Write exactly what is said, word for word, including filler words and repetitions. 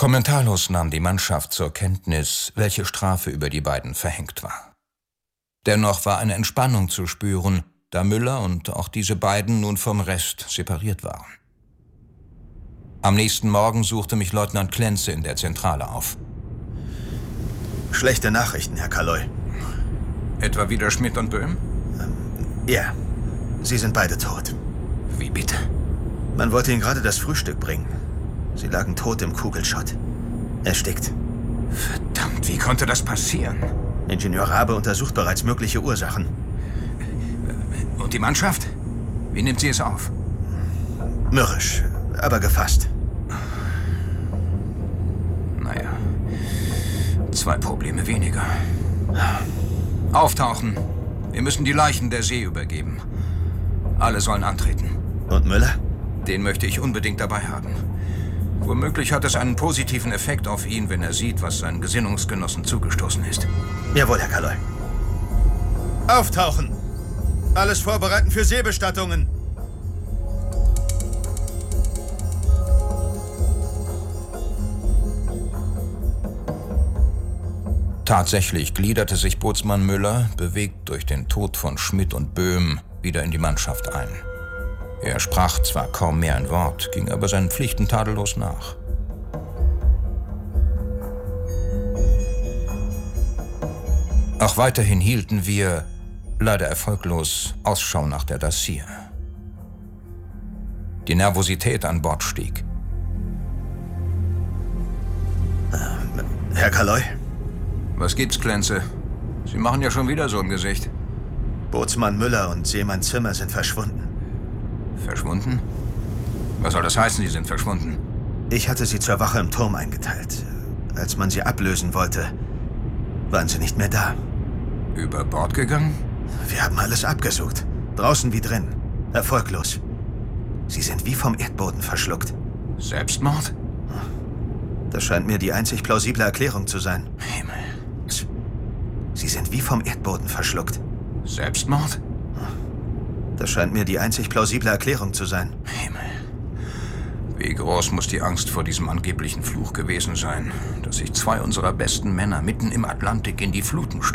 Kommentarlos nahm die Mannschaft zur Kenntnis, welche Strafe über die beiden verhängt war. Dennoch war eine Entspannung zu spüren, da Müller und auch diese beiden nun vom Rest separiert waren. Am nächsten Morgen suchte mich Leutnant Klenze in der Zentrale auf. Schlechte Nachrichten, Herr Kaloy. Etwa wieder Schmidt und Böhm? Ähm, ja, sie sind beide tot. Wie bitte? Man wollte ihnen gerade das Frühstück bringen. Sie lagen tot im Kugelschott. Erstickt. Verdammt, wie konnte das passieren? Ingenieur Rabe untersucht bereits mögliche Ursachen. Und die Mannschaft? Wie nimmt sie es auf? Mürrisch, aber gefasst. Naja, zwei Probleme weniger. Auftauchen. Wir müssen die Leichen der See übergeben. Alle sollen antreten. Und Müller? Den möchte ich unbedingt dabei haben. Womöglich hat es einen positiven Effekt auf ihn, wenn er sieht, was seinen Gesinnungsgenossen zugestoßen ist. Jawohl, Herr Kaloy. Auftauchen! Alles vorbereiten für Seebestattungen! Tatsächlich gliederte sich Bootsmann Müller, bewegt durch den Tod von Schmidt und Böhm, wieder in die Mannschaft ein. Er sprach zwar kaum mehr ein Wort, ging aber seinen Pflichten tadellos nach. Auch weiterhin hielten wir, leider erfolglos, Ausschau nach der Dacia. Die Nervosität an Bord stieg. Ähm, Herr Kaloy? Was gibt's, Klenze? Sie machen ja schon wieder so ein Gesicht. Bootsmann Müller und Seemann Zimmer sind verschwunden. Verschwunden? Was soll das heißen, sie sind verschwunden? Ich hatte sie zur Wache im Turm eingeteilt. Als man sie ablösen wollte, waren sie nicht mehr da. Über Bord gegangen? Wir haben alles abgesucht. Draußen wie drin. Erfolglos. Sie sind wie vom Erdboden verschluckt. Selbstmord? Das scheint mir die einzig plausible Erklärung zu sein. Himmel. Sie sind wie vom Erdboden verschluckt. Selbstmord? Das scheint mir die einzig plausible Erklärung zu sein. Himmel. Wie groß muss die Angst vor diesem angeblichen Fluch gewesen sein, dass sich zwei unserer besten Männer mitten im Atlantik in die Fluten stürzen?